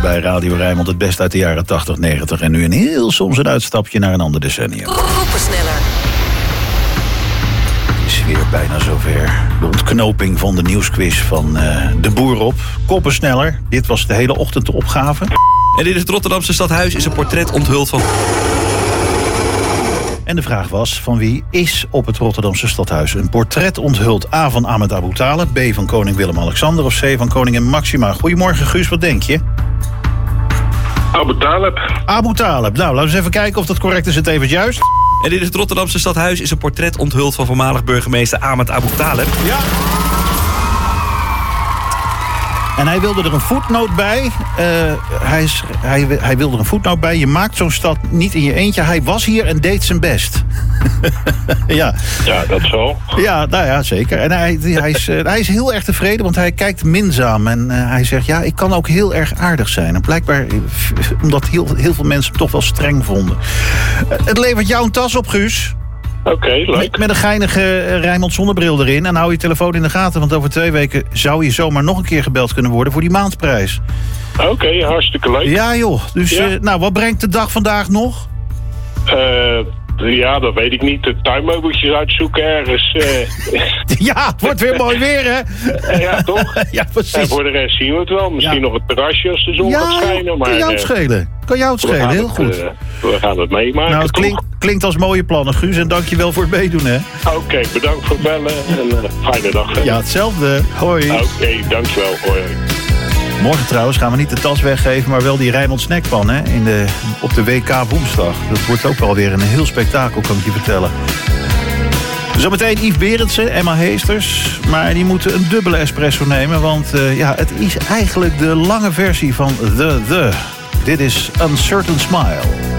bij Radio Rijnmond. Het beste uit de jaren 80, 90. En nu soms een uitstapje naar een ander decennium. Koppensneller. Het is weer bijna zover. De ontknoping van de nieuwsquiz van De Boer op. Koppensneller. Dit was de hele ochtend de opgave. En in het Rotterdamse stadhuis is een portret onthuld van... En de vraag was, van wie is op het Rotterdamse stadhuis een portret onthuld? A, van Ahmed Abu Taleb, B, van koning Willem-Alexander of C, van koningin Maxima? Goedemorgen Guus, wat denk je? Abu Taleb. Abu Taleb. Nou, laten we eens even kijken of dat correct is. Het even juist. En in het Rotterdamse stadhuis is een portret onthuld van voormalig burgemeester Ahmed Abu Taleb. Ja. En hij wilde er een voetnoot bij. Hij wilde er een voetnoot bij. Je maakt zo'n stad niet in je eentje. Hij was hier en deed zijn best. Ja. Ja, dat zo. Ja, nou ja, zeker. En hij is heel erg tevreden, want hij kijkt minzaam. En hij zegt, ja, ik kan ook heel erg aardig zijn. En blijkbaar, omdat heel veel mensen hem toch wel streng vonden. Het levert jou een tas op, Guus. Oké, leuk. Met een geinige Rijnmond zonnebril erin. En hou je telefoon in de gaten, want over 2 weken zou je zomaar nog een keer gebeld kunnen worden voor die maandprijs. Oké, hartstikke leuk. Ja joh, dus Ja. nou, wat brengt de dag vandaag nog? Ja, dat weet ik niet. De tuinmeubeltjes uitzoeken ergens. Ja, het wordt weer mooi weer, hè? Ja, toch? Ja, precies. En voor de rest zien we het wel. Misschien nog het terrasje als de zon gaat schijnen. Maar, kan jou het schelen. Kan jou het schelen, heel goed. We gaan het meemaken, Nou, het klinkt als mooie plannen, Guus. En dank je wel voor het meedoen, hè? Oké, bedankt voor het bellen. En fijne dag. Hè? Ja, hetzelfde. Hoi. Oké, dankjewel. Hoi. Morgen trouwens gaan we niet de tas weggeven, maar wel die Rijnmond snackpan, hè? Op de WK woensdag. Dat wordt ook wel weer een heel spektakel, kan ik je vertellen. Zometeen Yves Berendsen, Emma Heesters. Maar die moeten een dubbele espresso nemen, want het is eigenlijk de lange versie van The. Dit is Uncertain Smile.